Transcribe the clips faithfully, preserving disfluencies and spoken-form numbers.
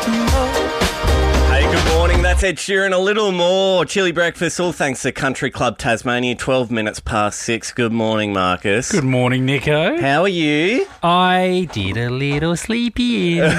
Hey, good morning. That's Ed Sheeran. A little more chilly breakfast, all thanks to Country Club Tasmania. twelve minutes past six. Good morning, Marcus. Good morning, Nico. How are you? I did a little sleepy in.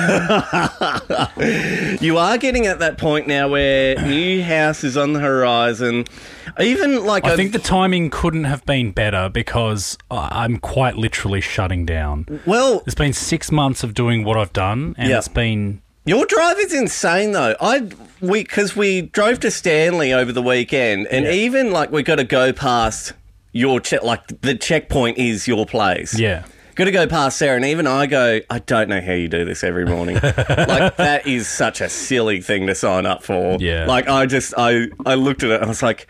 You are getting at that point now where new house is on the horizon. Even like I a- think the timing couldn't have been better because I- I'm quite literally shutting down. well, It's been six months of doing what I've done, and Yep. it's been... your drive is insane, though. I we because we drove to Stanley over the weekend, and Yeah. even like we got to go past your check. Like the checkpoint is your place. Yeah. Got to go past there, and even I go, I don't know how you do this every morning. Like, that is such a silly thing to sign up for. Yeah. Like, I just, I, I looked at it and I was like,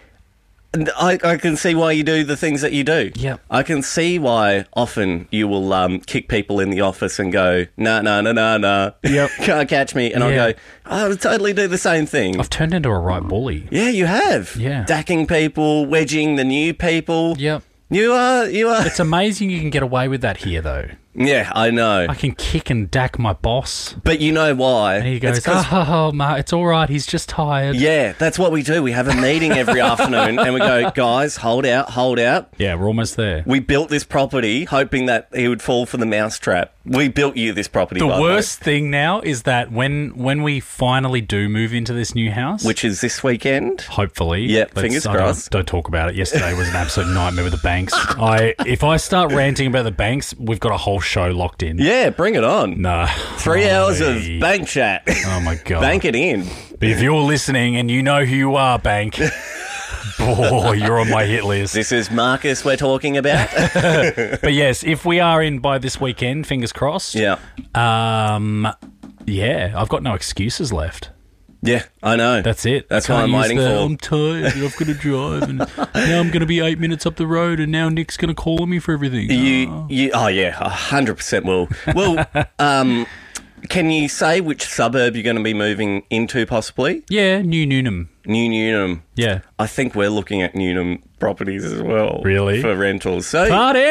I, I can see why you do the things that you do. Yep. I can see why often you will um, kick people in the office and go, nah, nah, nah, nah, nah. Yep. Can't catch me. And Yeah. I'll go, I would totally do the same thing. I've turned into a right bully. Yeah, you have. Yeah. Dacking people, wedging the new people. Yep. You are, you are. It's amazing you can get away with that here, though. Yeah, I know. I can kick and dack my boss. But you know why? And he goes, It's 'cause- oh, ma, it's all right. He's just tired. yeah, that's what we do. We have a meeting every afternoon and we go, guys, hold out, hold out. Yeah, we're almost there. We built this property hoping that he would fall for the mousetrap. We built you this property, The by worst thing now is that when when we finally do move into this new house, the way, which is this weekend. hopefully, Yep, let's- fingers I don't- crossed. Don't, talk about it. Yesterday was an absolute nightmare with the banks. I if I start ranting about the banks, we've got a whole show locked in. Yeah, bring it on. Nah, Three hours of Golly. bank chat. Oh my god! Bank it in. But if you're listening and you know who you are, bank, boy, you're on my hit list. This is Marcus we're talking about. But yes, if we are in by this weekend, fingers crossed. Yeah. Um. Yeah, I've got no excuses left. Yeah, I know. That's it. That's I what can't I'm use waiting the, for. I'm tired. and I've got to drive, and now I'm going to be eight minutes up the road, and now Nick's going to call on me for everything. You, Oh. you, oh yeah, a hundred percent will. Well, um, can you say which suburb you're going to be moving into? Possibly Yeah, New Newnham. New Newnham. Yeah. I think we're looking at Newnham properties as well. Really? For rentals. So Party!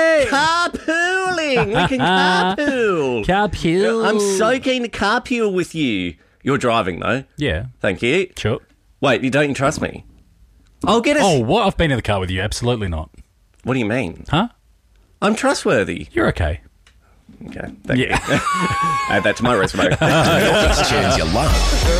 carpooling. We can carpool. Carpool. I'm so keen to carpool with you. You're driving though. Yeah, Thank you. sure. Wait, you don't you trust me? I'll get us. Oh, what? I've been in the car with you. Absolutely not. What do you mean? Huh? I'm trustworthy. You're okay. Okay. Thank Yeah. you. Add that to my resume. Biggest tunes you love.